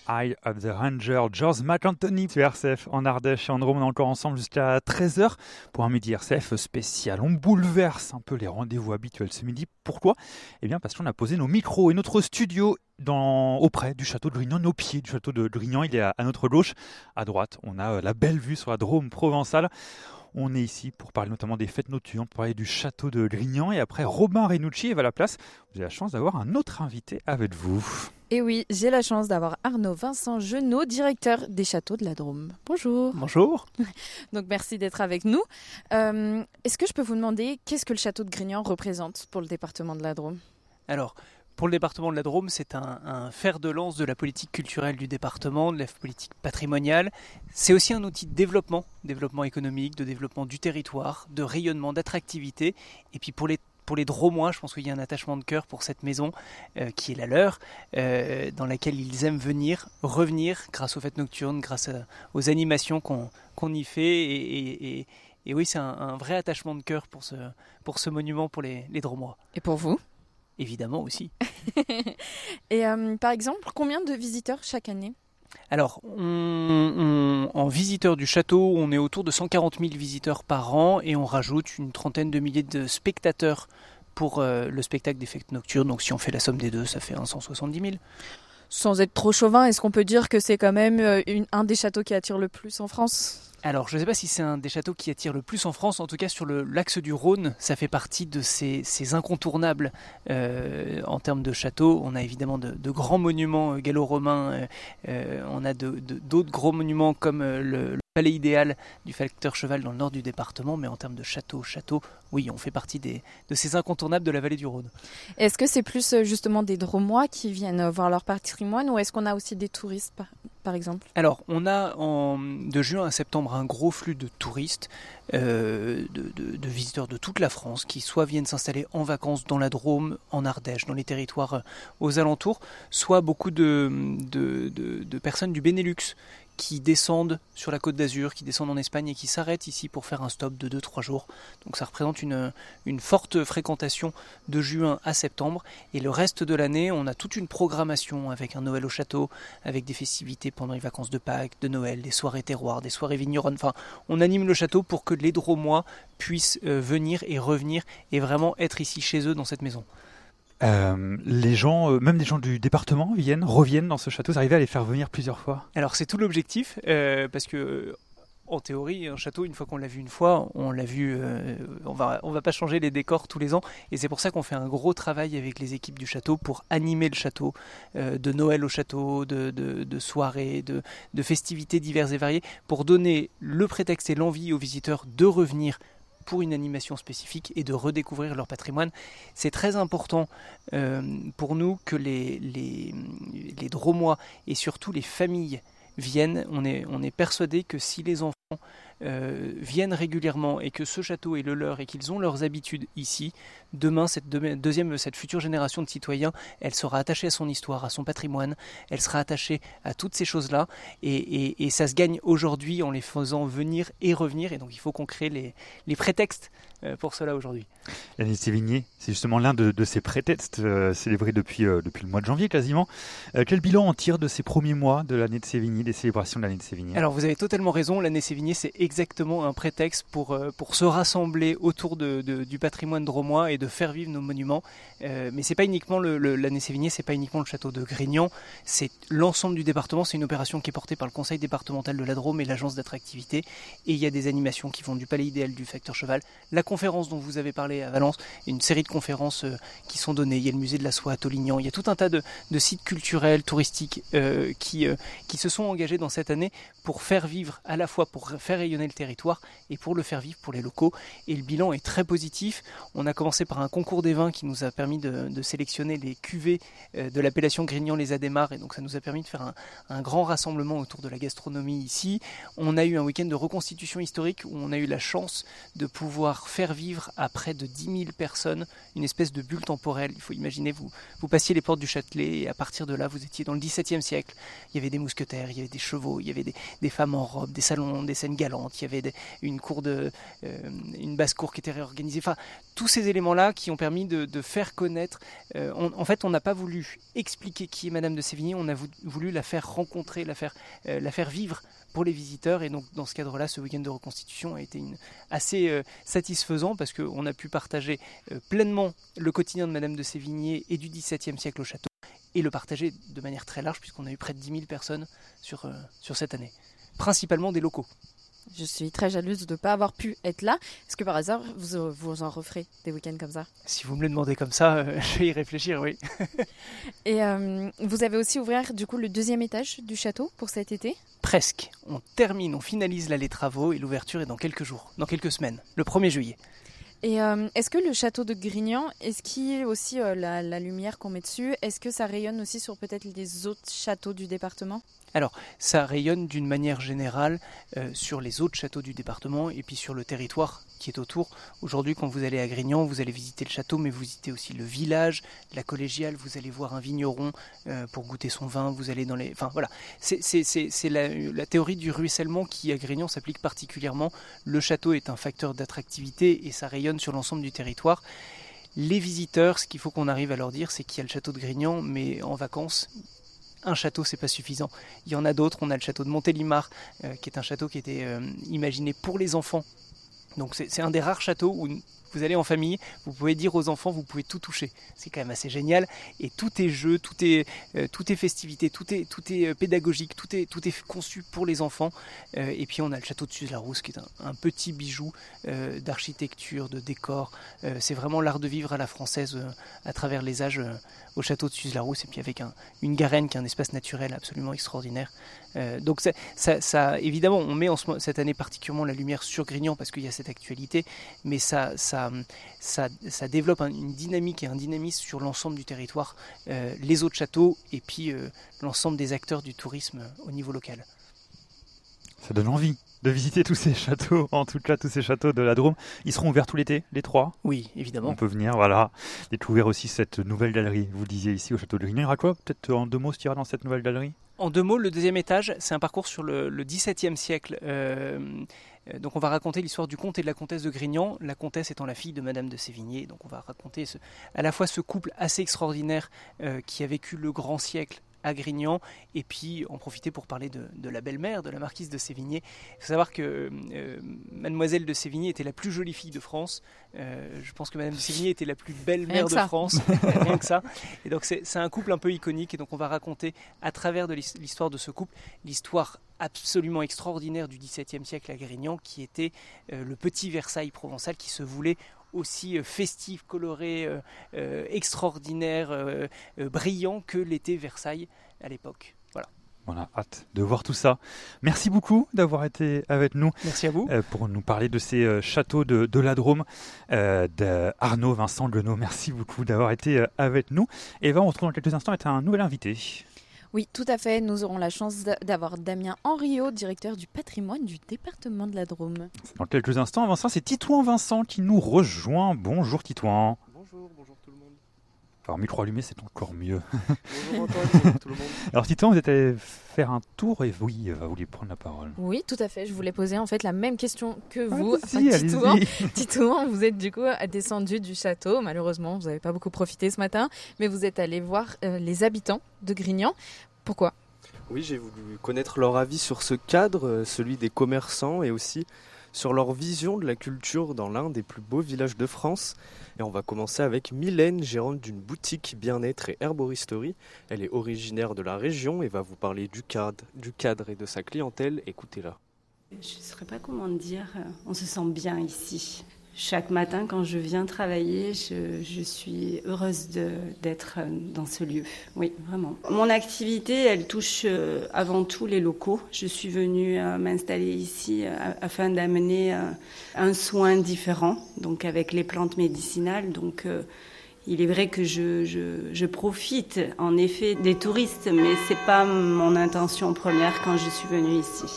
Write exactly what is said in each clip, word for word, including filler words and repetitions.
Eye of the Ranger, George McAnthony sur R C F en Ardèche et en Drôme. On est encore ensemble jusqu'à treize heures pour un midi R C F spécial. On bouleverse un peu les rendez-vous habituels ce midi. Pourquoi ? Eh bien parce qu'on a posé nos micros et notre studio dans, auprès du château de Grignan, au pied du château de Grignan. Il est à, à notre gauche. À droite, on a la belle vue sur la Drôme provençale. On est ici pour parler notamment des fêtes nocturnes, pour parler du château de Grignan. Et après, Robin Renucci est à la place. Vous avez la chance d'avoir un autre invité avec vous. Et oui, j'ai la chance d'avoir Arnaud Vincent Genot, directeur des châteaux de la Drôme. Bonjour. Bonjour. Donc merci d'être avec nous. Euh, est-ce que je peux vous demander qu'est-ce que le château de Grignan représente pour le département de la Drôme ? Alors, pour le département de la Drôme, c'est un, un fer de lance de la politique culturelle du département, de la politique patrimoniale. C'est aussi un outil de développement, développement économique, de développement du territoire, de rayonnement, d'attractivité. Et puis pour les Pour les Drômois, je pense qu'il y a un attachement de cœur pour cette maison euh, qui est la leur, euh, dans laquelle ils aiment venir, revenir grâce aux fêtes nocturnes, grâce à, aux animations qu'on, qu'on y fait. Et, et, et, et oui, c'est un, un vrai attachement de cœur pour ce, pour ce monument pour les, les Drômois. Et pour vous ? Évidemment aussi. Et euh, par exemple, combien de visiteurs chaque année ? Alors, on, on, en visiteurs du château, on est autour de cent quarante mille visiteurs par an et on rajoute une trentaine de milliers de spectateurs pour euh, le spectacle des fêtes nocturnes. Donc si on fait la somme des deux, ça fait cent soixante-dix mille. Sans être trop chauvin, est-ce qu'on peut dire que c'est quand même une, un des châteaux qui attire le plus en France ? Alors, je ne sais pas si c'est un des châteaux qui attire le plus en France. En tout cas, sur le, l'axe du Rhône, ça fait partie de ces, ces incontournables euh, en termes de châteaux. On a évidemment de, de grands monuments gallo-romains. Euh, euh, on a de, de, d'autres gros monuments comme euh, le, le palais idéal du facteur cheval dans le nord du département. Mais en termes de château, château, oui, on fait partie des, de ces incontournables de la vallée du Rhône. Est-ce que c'est plus justement des Drômois qui viennent voir leur patrimoine ou est-ce qu'on a aussi des touristes par, par exemple ? Alors, on a en, de juin à septembre un gros flux de touristes, euh, de, de, de visiteurs de toute la France qui soit viennent s'installer en vacances dans la Drôme, en Ardèche, dans les territoires aux alentours, soit beaucoup de, de, de, de personnes du Benelux qui descendent sur la Côte d'Azur, qui descendent en Espagne et qui s'arrêtent ici pour faire un stop de deux à trois jours. Donc ça représente une, une forte fréquentation de juin à septembre. Et le reste de l'année, on a toute une programmation avec un Noël au château, avec des festivités pendant les vacances de Pâques, de Noël, des soirées terroirs, des soirées vigneronnes. Enfin, on anime le château pour que les Drômois puissent euh, venir et revenir et vraiment être ici chez eux dans cette maison. Euh, les gens, euh, même les gens du département viennent, reviennent dans ce château. Vous arrivez à les faire venir plusieurs fois ? Alors c'est tout l'objectif, euh, parce que en théorie, un château, une fois qu'on l'a vu une fois, on l'a vu, euh, on va, on va pas changer les décors tous les ans, et c'est pour ça qu'on fait un gros travail avec les équipes du château pour animer le château, euh, de Noël au château, de, de, de soirées, de, de festivités diverses et variées, pour donner le prétexte et l'envie aux visiteurs de revenir pour une animation spécifique et de redécouvrir leur patrimoine. C'est très important euh, pour nous que les, les, les Drômois et surtout les familles viennent. On est, on est persuadé que si les enfants euh, viennent régulièrement et que ce château est le leur et qu'ils ont leurs habitudes ici, demain, cette de, deuxième, cette future génération de citoyens, elle sera attachée à son histoire, à son patrimoine, elle sera attachée à toutes ces choses-là et, et, et ça se gagne aujourd'hui en les faisant venir et revenir et donc il faut qu'on crée les, les prétextes pour cela aujourd'hui. L'année de Sévigné, c'est justement l'un de, de ces prétextes euh, célébrés depuis, euh, depuis le mois de janvier quasiment. Euh, quel bilan on tire de ces premiers mois de l'année de Sévigné, des célébrations de l'année de Sévigné ? Alors vous avez totalement raison, l'année Sévigné c'est exactement un prétexte pour, euh, pour se rassembler autour de, de, du patrimoine drômois et de faire vivre nos monuments. Euh, mais c'est pas uniquement le, le, l'année Sévigné, c'est pas uniquement le château de Grignan, c'est l'ensemble du département, c'est une opération qui est portée par le conseil départemental de la Drôme et l'agence d'attractivité. Et il y a des animations qui vont du palais idéal du facteur cheval, la conférence dont vous avez parlé à Valence, une série de conférences euh, qui sont données, il y a le musée de la soie à Taulignan, il y a tout un tas de, de sites culturels, touristiques euh, qui, euh, qui se sont engagés dans cette année pour faire vivre, à la fois pour faire rayonner le territoire et pour le faire vivre pour les locaux. Et le bilan est très positif. On a commencé par un concours des vins qui nous a permis de, de sélectionner les cuvées euh, de l'appellation Grignan les Adhémars et donc ça nous a permis de faire un, un grand rassemblement autour de la gastronomie ici. On a eu un week-end de reconstitution historique où on a eu la chance de pouvoir faire faire vivre à près de dix mille personnes une espèce de bulle temporelle. Il faut imaginer, vous, vous passiez les portes du Châtelet et à partir de là, vous étiez dans le dix-septième siècle. Il y avait des mousquetaires, il y avait des chevaux, il y avait des, des femmes en robe, des salons, des scènes galantes, il y avait des, une, cour de, euh, une basse-cour qui était réorganisée. Enfin, tous ces éléments-là qui ont permis de, de faire connaître. Euh, on, en fait, on n'a pas voulu expliquer qui est Madame de Sévigné, on a voulu la faire rencontrer, la faire, euh, la faire vivre pour les visiteurs. Et donc, dans ce cadre-là, ce week-end de reconstitution a été une, assez euh, satisfaisant parce qu'on a pu partager euh, pleinement le quotidien de Madame de Sévigné et du dix-septième siècle au château et le partager de manière très large puisqu'on a eu près de dix mille personnes sur, euh, sur cette année, principalement des locaux. Je suis très jalouse de ne pas avoir pu être là. Est-ce que par hasard, vous, vous en referez des week-ends comme ça? Si vous me le demandez comme ça, euh, je vais y réfléchir, oui. Et euh, vous avez aussi ouvert du coup le deuxième étage du château pour cet été? Presque. On termine, on finalise là les travaux et l'ouverture est dans quelques jours, dans quelques semaines, le premier juillet. Et euh, est-ce que le château de Grignan, est-ce qu'il y a aussi euh, la, la lumière qu'on met dessus, est-ce que ça rayonne aussi sur peut-être les autres châteaux du département? Alors, ça rayonne d'une manière générale euh, sur les autres châteaux du département et puis sur le territoire qui est autour. Aujourd'hui, quand vous allez à Grignan, vous allez visiter le château, mais vous visitez aussi le village, la collégiale, vous allez voir un vigneron euh, pour goûter son vin, vous allez dans les... Enfin voilà, c'est, c'est, c'est, c'est la, la théorie du ruissellement qui à Grignan s'applique particulièrement. Le château est un facteur d'attractivité et ça rayonne sur l'ensemble du territoire. Les visiteurs, ce qu'il faut qu'on arrive à leur dire, c'est qu'il y a le château de Grignan, mais en vacances... Un château, c'est pas suffisant. Il y en a d'autres. On a le château de Montélimar, euh, qui est un château qui était euh, imaginé pour les enfants. Donc c'est, c'est un des rares châteaux où vous allez en famille, vous pouvez dire aux enfants, vous pouvez tout toucher. C'est quand même assez génial. Et tout est jeu, tout est, euh, tout est festivité, tout est, tout est pédagogique, tout est, tout est conçu pour les enfants. Euh, et puis on a le château de Suze-la-Rousse, qui est un, un petit bijou euh, d'architecture, de décor. Euh, c'est vraiment l'art de vivre à la française euh, à travers les âges. Euh, au château de Suze-la-Rousse et puis avec un, une garenne qui est un espace naturel absolument extraordinaire. Euh, donc ça, ça, ça, évidemment, on met en ce, cette année particulièrement la lumière sur Grignan parce qu'il y a cette actualité, mais ça, ça, ça, ça développe un, une dynamique et un dynamisme sur l'ensemble du territoire, euh, les autres châteaux et puis euh, l'ensemble des acteurs du tourisme au niveau local. Ça donne envie de visiter tous ces châteaux, en tout cas tous ces châteaux de la Drôme. Ils seront ouverts tout l'été, les trois? Oui, évidemment. On peut venir, voilà, découvrir aussi cette nouvelle galerie. Vous le disiez ici au château de Grignan. Il y aura quoi, peut-être en deux mots, ce qu'il y aura dans cette nouvelle galerie? En deux mots, le deuxième étage, c'est un parcours sur le, le dix-septième siècle. Euh, donc on va raconter l'histoire du comte et de la comtesse de Grignan, la comtesse étant la fille de Madame de Sévigné. Donc on va raconter ce, à la fois ce couple assez extraordinaire euh, qui a vécu le grand siècle à Grignan, et puis en profiter pour parler de, de la belle-mère, de la marquise de Sévigné. Il faut savoir que euh, Mademoiselle de Sévigné était la plus jolie fille de France. Euh, je pense que Madame de Sévigné était la plus belle mère de ça. France, rien que ça. Et donc c'est, c'est un couple un peu iconique, et donc on va raconter à travers de l'histoire de ce couple, l'histoire absolument extraordinaire du dix-septième siècle à Grignan, qui était euh, le petit Versailles provençal qui se voulait aussi euh, festif, coloré, euh, euh, extraordinaire, euh, euh, brillant que l'était Versailles à l'époque. Voilà. On a hâte de voir tout ça. Merci beaucoup d'avoir été avec nous. Merci à vous. Euh, pour nous parler de ces euh, châteaux de, de la Drôme, euh, d'Arnaud Vincent Guenot. Merci beaucoup d'avoir été euh, avec nous. Et on se retrouve dans quelques instants avec un nouvel invité. Oui, tout à fait. Nous aurons la chance d'avoir Damien Henriot, directeur du patrimoine du département de la Drôme. Dans quelques instants, Vincent, c'est Titouan Vincent qui nous rejoint. Bonjour Titouan. Bonjour, bonjour tout le monde. Alors micro allumé, c'est encore mieux. Bonjour Antoine, bonjour tout le monde. Alors Titouan, vous êtes allé faire un tour et oui, vous vouliez prendre la parole. Oui, tout à fait. Je voulais poser en fait la même question que vous. Allez-y, enfin, Titouan, allez-y. Titouan, vous êtes du coup descendu du château. Malheureusement, vous n'avez pas beaucoup profité ce matin, mais vous êtes allé voir euh, les habitants de Grignan. Pourquoi ? Oui, j'ai voulu connaître leur avis sur ce cadre, celui des commerçants et aussi sur leur vision de la culture dans l'un des plus beaux villages de France. Et on va commencer avec Mylène, gérante d'une boutique bien-être et herboristerie. Elle est originaire de la région et va vous parler du cadre, du cadre et de sa clientèle. Écoutez-la. Je ne saurais pas comment dire, on se sent bien ici. Chaque matin, quand je viens travailler, je, je suis heureuse de, d'être dans ce lieu. Oui, vraiment. Mon activité, elle touche avant tout les locaux. Je suis venue m'installer ici afin d'amener un soin différent, donc avec les plantes médicinales. Donc, il est vrai que je, je, je profite en effet des touristes, mais c'est pas mon intention première quand je suis venue ici.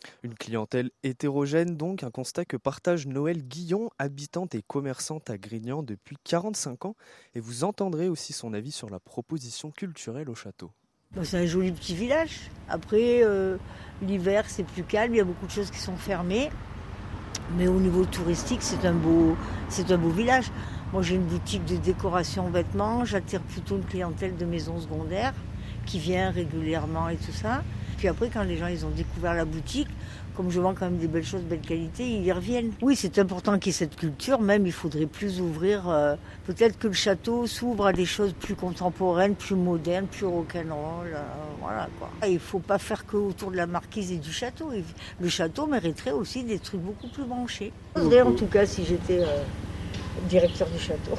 Une clientèle hétérogène donc, un constat que partage Noël Guillon, habitante et commerçante à Grignan depuis quarante-cinq ans. Et vous entendrez aussi son avis sur la proposition culturelle au château. Bah, c'est un joli petit village. Après, euh, l'hiver, c'est plus calme, il y a beaucoup de choses qui sont fermées. Mais au niveau touristique, c'est un beau, c'est un beau village. Moi, j'ai une boutique de décoration vêtements. J'attire plutôt une clientèle de maisons secondaires qui vient régulièrement et tout ça. Puis après, quand les gens ils ont découvert la boutique, comme je vends quand même des belles choses, de belle qualité, ils y reviennent. Oui, c'est important qu'il y ait cette culture. Même, il faudrait plus ouvrir. Euh, peut-être que le château s'ouvre à des choses plus contemporaines, plus modernes, plus rock'n'roll. Euh, voilà quoi. Il ne faut pas faire que autour de la marquise et du château. Le château mériterait aussi des trucs beaucoup plus branchés. Je voudrais en tout cas si j'étais euh, directeur du château.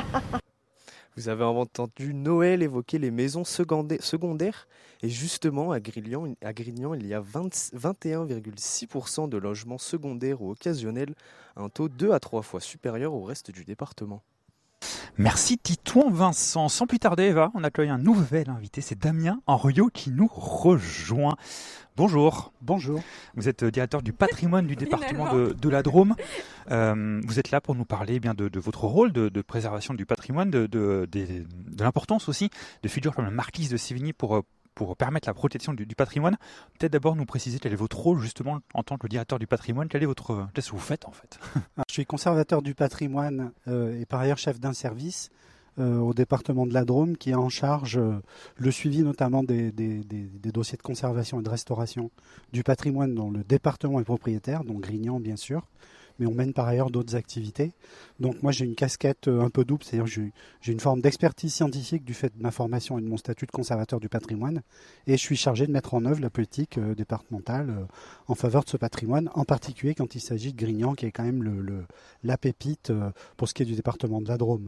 Vous avez entendu Noël évoquer les maisons secondaires et justement à Grignan, à Grignan il y a vingt et un virgule six pour cent de logements secondaires ou occasionnels, un taux deux à trois fois supérieur au reste du département. Merci Titouan Vincent. Sans plus tarder Eva, on accueille un nouvel invité, c'est Damien Henriot qui nous rejoint. Bonjour. Bonjour. Vous êtes directeur du patrimoine du département de, de la Drôme. Euh, vous êtes là pour nous parler eh bien de, de votre rôle de, de préservation du patrimoine, de, de, de, de l'importance aussi de figures comme la marquise de Sévigné pour, pour permettre la protection du, du patrimoine. Peut-être d'abord nous préciser quel est votre rôle justement en tant que directeur du patrimoine. Quel est votre, qu'est-ce que vous faites en fait? Alors, je suis conservateur du patrimoine euh, et par ailleurs chef d'un service Euh, au département de la Drôme qui a en charge euh, le suivi notamment des, des, des, des dossiers de conservation et de restauration du patrimoine dont le département est propriétaire, donc Grignan bien sûr, mais on mène par ailleurs d'autres activités. Donc moi j'ai une casquette euh, un peu double, c'est-à-dire que j'ai, j'ai une forme d'expertise scientifique du fait de ma formation et de mon statut de conservateur du patrimoine, et je suis chargé de mettre en œuvre la politique euh, départementale euh, en faveur de ce patrimoine, en particulier quand il s'agit de Grignan qui est quand même le, le, la pépite euh, pour ce qui est du département de la Drôme.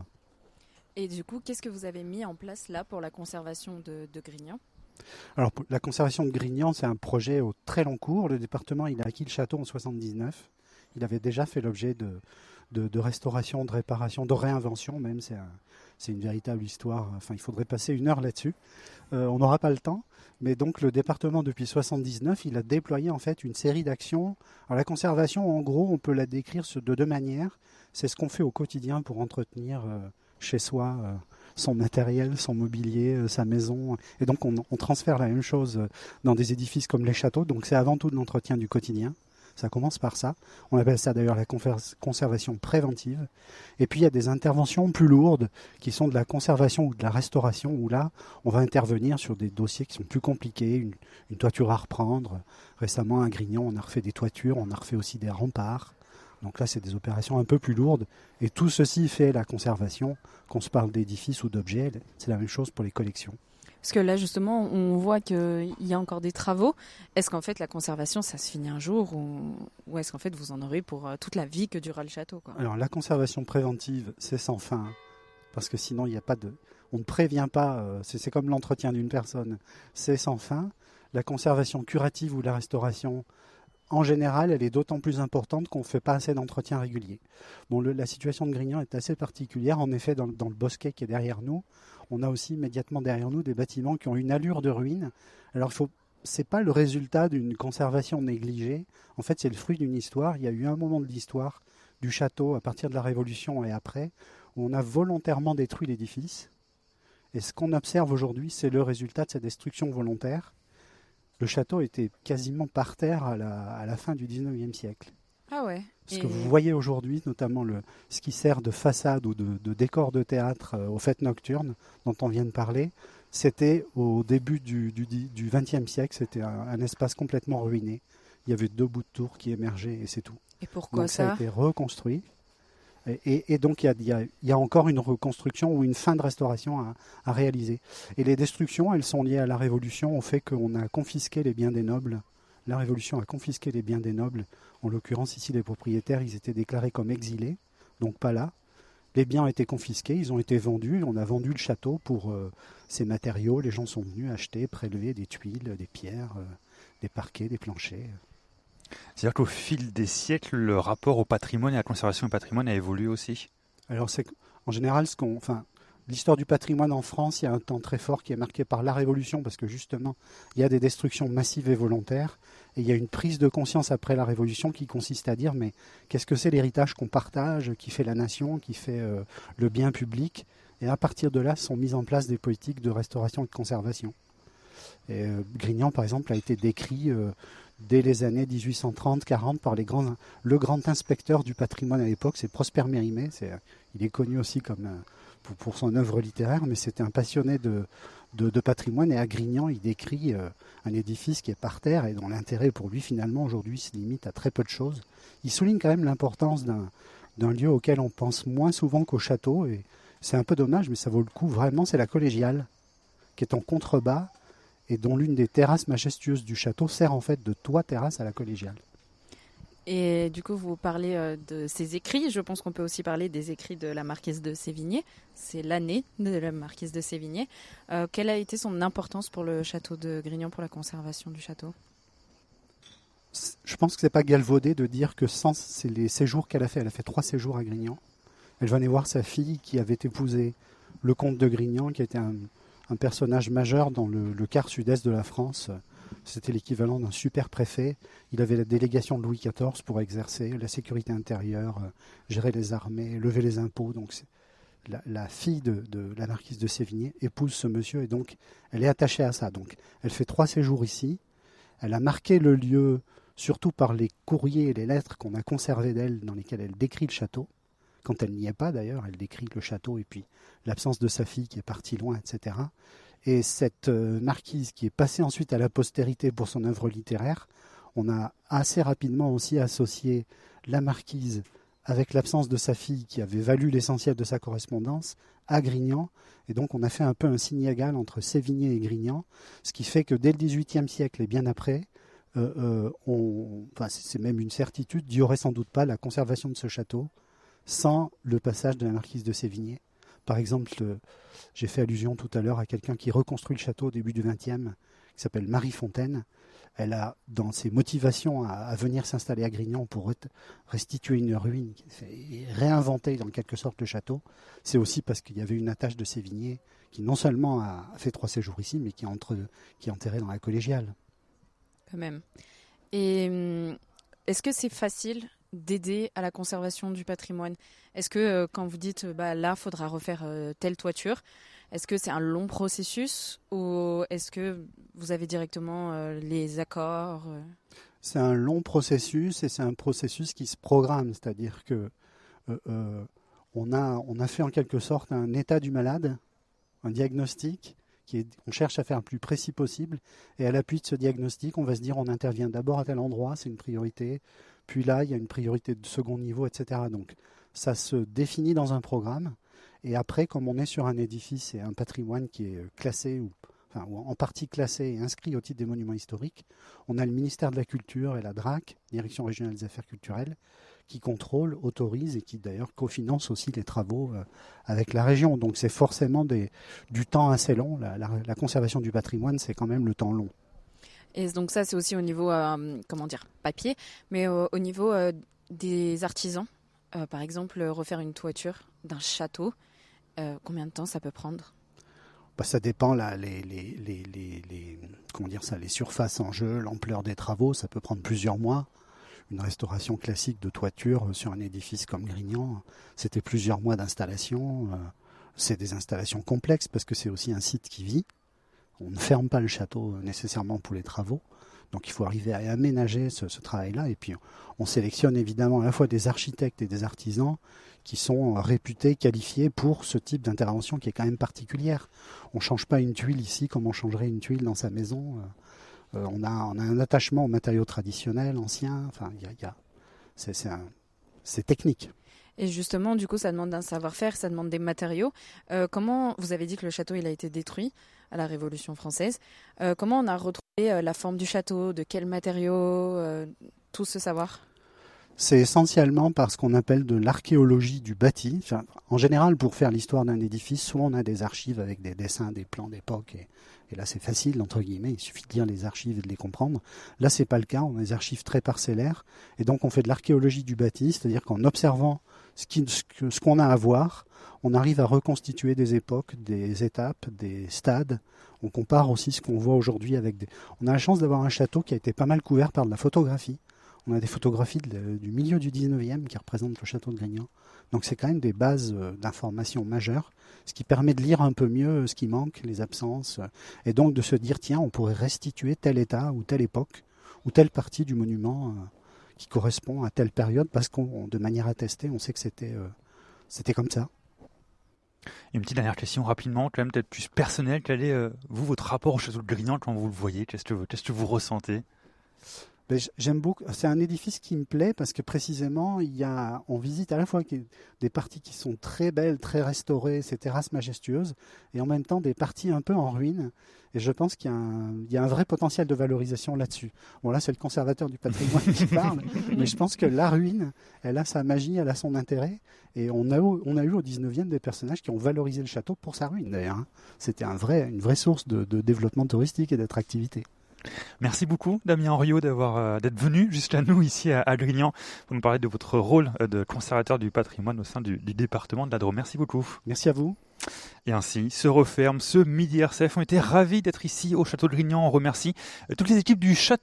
Et du coup, qu'est-ce que vous avez mis en place là pour la conservation de, de Grignan? Alors, la conservation de Grignan, c'est un projet au très long cours. Le département, il a acquis le château en soixante-dix-neuf. Il avait déjà fait l'objet de, de, de restauration, de réparation, de réinvention même. C'est, un, c'est une véritable histoire. Enfin, il faudrait passer une heure là-dessus. Euh, on n'aura pas le temps. Mais donc, le département, depuis soixante-dix-neuf, il a déployé en fait une série d'actions. Alors, la conservation, en gros, on peut la décrire de deux manières. C'est ce qu'on fait au quotidien pour entretenir euh, chez soi euh, son matériel, son mobilier, euh, sa maison. Et donc, on, on transfère la même chose dans des édifices comme les châteaux. Donc, c'est avant tout de l'entretien du quotidien. Ça commence par ça. On appelle ça d'ailleurs la conservation préventive. Et puis il y a des interventions plus lourdes qui sont de la conservation ou de la restauration, où là, on va intervenir sur des dossiers qui sont plus compliqués, une, une toiture à reprendre. Récemment, à Grignan, on a refait des toitures, on a refait aussi des remparts. Donc là, c'est des opérations un peu plus lourdes. Et tout ceci fait la conservation, qu'on se parle d'édifices ou d'objets. C'est la même chose pour les collections. Parce que là, justement, on voit qu'il y a encore des travaux. Est-ce qu'en fait, la conservation, ça se finit un jour ou, ou est-ce qu'en fait, vous en aurez pour toute la vie que durera le château, quoi? Alors, la conservation préventive, c'est sans fin. Parce que sinon, il n'y a pas de... On ne prévient pas. Euh, c'est, c'est comme l'entretien d'une personne. C'est sans fin. La conservation curative ou la restauration, en général, elle est d'autant plus importante qu'on ne fait pas assez d'entretien régulier. Bon, le, la situation de Grignan est assez particulière. En effet, dans, dans le bosquet qui est derrière nous, on a aussi immédiatement derrière nous des bâtiments qui ont une allure de ruine. Alors, il faut, c'est pas le résultat d'une conservation négligée. En fait, c'est le fruit d'une histoire. Il y a eu un moment de l'histoire du château, à partir de la Révolution et après, où on a volontairement détruit l'édifice. Et ce qu'on observe aujourd'hui, c'est le résultat de cette destruction volontaire. Le château était quasiment par terre à la, à la fin du dix-neuvième siècle. Ah ouais. Ce Et... que vous voyez aujourd'hui, notamment le, ce qui sert de façade ou de, de décor de théâtre euh, aux fêtes nocturnes dont on vient de parler, c'était au début du, du, du vingtième siècle, c'était un, un espace complètement ruiné. Il y avait deux bouts de tour qui émergeaient et c'est tout. Et pourquoi donc, ça ça a été reconstruit. Et, et, et donc il y, a, il, y a, il y a encore une reconstruction ou une fin de restauration à, à réaliser. Et les destructions, elles sont liées à la Révolution, au fait qu'on a confisqué les biens des nobles. La Révolution a confisqué les biens des nobles. En l'occurrence, ici, les propriétaires, ils étaient déclarés comme exilés, donc pas là. Les biens ont été confisqués, ils ont été vendus. On a vendu le château pour euh, ces matériaux. Les gens sont venus acheter, prélever des tuiles, des pierres, euh, des parquets, des planchers. C'est-à-dire qu'au fil des siècles, le rapport au patrimoine et à la conservation du patrimoine a évolué aussi? Alors, c'est, en général, ce qu'on, enfin, l'histoire du patrimoine en France, il y a un temps très fort qui est marqué par la Révolution, parce que justement, il y a des destructions massives et volontaires, et il y a une prise de conscience après la Révolution qui consiste à dire, mais qu'est-ce que c'est l'héritage qu'on partage, qui fait la nation, qui fait euh, le bien public? Et à partir de là, sont mises en place des politiques de restauration et de conservation. Et, euh, Grignan, par exemple, a été décrit euh, dès les années dix-huit cent trente quarante par les grands, le grand inspecteur du patrimoine à l'époque, c'est Prosper Mérimée. C'est, il est connu aussi comme, euh, pour, pour son œuvre littéraire, mais c'était un passionné de, de, de patrimoine. Et à Grignan, il décrit euh, un édifice qui est par terre et dont l'intérêt pour lui, finalement, aujourd'hui, se limite à très peu de choses. Il souligne quand même l'importance d'un, d'un lieu auquel on pense moins souvent qu'au château. Et c'est un peu dommage, mais ça vaut le coup. Vraiment, c'est la collégiale, qui est en contrebas, et dont l'une des terrasses majestueuses du château sert en fait de toit-terrasse à la collégiale. Et du coup, vous parlez euh, de ses écrits. Je pense qu'on peut aussi parler des écrits de la marquise de Sévigné. C'est l'année de la marquise de Sévigné. Euh, quelle a été son importance pour le château de Grignan, pour la conservation du château? Je pense que c'est pas galvaudé de dire que sans c'est les séjours qu'elle a fait, elle a fait trois séjours à Grignan. Elle venait voir sa fille qui avait épousé le comte de Grignan, qui était un, un personnage majeur dans le, le quart sud-est de la France. C'était l'équivalent d'un super préfet. Il avait la délégation de Louis quatorze pour exercer la sécurité intérieure, euh, gérer les armées, lever les impôts. Donc c'est, la, la fille de, de la marquise de Sévigné épouse ce monsieur et donc elle est attachée à ça. Donc elle fait trois séjours ici. Elle a marqué le lieu surtout par les courriers et les lettres qu'on a conservés d'elle, dans lesquelles elle décrit le château. Quand elle n'y est pas d'ailleurs, elle décrit le château et puis l'absence de sa fille qui est partie loin, et cetera. Et cette euh, marquise qui est passée ensuite à la postérité pour son œuvre littéraire, on a assez rapidement aussi associé la marquise avec l'absence de sa fille qui avait valu l'essentiel de sa correspondance à Grignan. Et donc on a fait un peu un signe égal entre Sévigné et Grignan, ce qui fait que dès le dix-huitième siècle et bien après, euh, euh, on, enfin, c'est même une certitude, il n'y aurait sans doute pas la conservation de ce château sans le passage de la marquise de Sévigné. Par exemple, euh, j'ai fait allusion tout à l'heure à quelqu'un qui reconstruit le château au début du vingtième, qui s'appelle Marie Fontaine. Elle a, dans ses motivations à, à venir s'installer à Grignan pour restituer une ruine et réinventer en quelque sorte le château, c'est aussi parce qu'il y avait une attache de Sévigné qui non seulement a fait trois séjours ici, mais qui est, entre, qui est enterrée dans la collégiale. Quand même. Et est-ce que c'est facile d'aider à la conservation du patrimoine? Est-ce que euh, quand vous dites bah, là, il faudra refaire euh, telle toiture, est-ce que c'est un long processus ou est-ce que vous avez directement euh, les accords euh... C'est un long processus et c'est un processus qui se programme, c'est-à-dire que euh, euh, on a, on a fait en quelque sorte un état du malade, un diagnostic, qui est, on cherche à faire le plus précis possible et à l'appui de ce diagnostic, on va se dire on intervient d'abord à tel endroit, c'est une priorité, puis là il y a une priorité de second niveau, et cetera. Donc ça se définit dans un programme et après, comme on est sur un édifice et un patrimoine qui est classé ou, enfin, ou en partie classé et inscrit au titre des monuments historiques, on a le ministère de la Culture et la D R A C, Direction régionale des affaires culturelles, qui contrôle, autorise et qui d'ailleurs cofinance aussi les travaux euh, avec la région. Donc c'est forcément des, du temps assez long. La, la, la conservation du patrimoine, c'est quand même le temps long. Et donc ça, c'est aussi au niveau, euh, comment dire, papier, mais euh, au niveau euh, des artisans. Euh, par exemple, refaire une toiture d'un château, euh, combien de temps ça peut prendre? Bah, ça dépend, là, les, les, les, les, les, comment dire ça, les surfaces en jeu, l'ampleur des travaux, ça peut prendre plusieurs mois. Une restauration classique de toiture sur un édifice comme Grignan, c'était plusieurs mois d'installation. C'est des installations complexes parce que c'est aussi un site qui vit. On ne ferme pas le château nécessairement pour les travaux. Donc il faut arriver à aménager ce, ce travail-là. Et puis on sélectionne évidemment à la fois des architectes et des artisans qui sont réputés, qualifiés pour ce type d'intervention qui est quand même particulière. On ne change pas une tuile ici comme on changerait une tuile dans sa maison. Euh, on, a, on a un attachement aux matériaux traditionnels, anciens. Enfin, y a, y a, c'est, c'est, un, c'est technique. Et justement, du coup, ça demande un savoir-faire, ça demande des matériaux. Euh, comment, vous avez dit que le château il a été détruit à la Révolution française. Euh, comment on a retrouvé euh, la forme du château, de quels matériaux, euh, tout ce savoir? C'est essentiellement par ce qu'on appelle de l'archéologie du bâti. Enfin, en général, pour faire l'histoire d'un édifice, soit on a des archives avec des dessins, des plans d'époque, et, et là c'est facile, entre guillemets, il suffit de lire les archives et de les comprendre. Là, c'est pas le cas, on a des archives très parcellaires, et donc on fait de l'archéologie du bâti, c'est-à-dire qu'en observant ce, qui, ce, que, ce qu'on a à voir. On arrive à reconstituer des époques, des étapes, des stades. On compare aussi ce qu'on voit aujourd'hui avec des... On a la chance d'avoir un château qui a été pas mal couvert par de la photographie. On a des photographies de, du milieu du dix-neuvième qui représentent le château de Grignan. Donc c'est quand même des bases d'informations majeures, ce qui permet de lire un peu mieux ce qui manque, les absences, et donc de se dire, tiens, on pourrait restituer tel état ou telle époque, ou telle partie du monument euh, qui correspond à telle période, parce qu'on, de manière attestée, on sait que c'était, euh, c'était comme ça. Une petite dernière question rapidement, quand même peut-être plus personnelle. Quel est, euh, vous, votre rapport au château de Grignan quand vous le voyez? Qu'est-ce que, qu'est-ce que vous ressentez? Ben, j'aime beaucoup. C'est un édifice qui me plaît parce que précisément, il y a, on visite à la fois des parties qui sont très belles, très restaurées, ces terrasses majestueuses, et en même temps des parties un peu en ruine. Et je pense qu'il y a un, il y a un vrai potentiel de valorisation là-dessus. Bon, là, c'est le conservateur du patrimoine qui parle, mais je pense que la ruine, elle a sa magie, elle a son intérêt. Et on a, on a eu au dix-neuvième des personnages qui ont valorisé le château pour sa ruine, d'ailleurs. Hein. C'était un vrai, une vraie source de, de développement touristique et d'attractivité. Merci beaucoup Damien Henriot d'avoir euh, d'être venu jusqu'à nous ici à, à Grignan pour nous parler de votre rôle euh, de conservateur du patrimoine au sein du, du département de la Drôme. Merci beaucoup. Merci à vous. Et ainsi se referme ce Midi R C F. On était ravis d'être ici au château de Grignan. On remercie euh, toutes les équipes du château